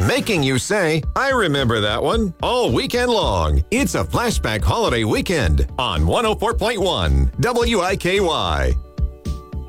making you say, I remember that one, all weekend long. It's a flashback holiday weekend on 104.1 WIKY.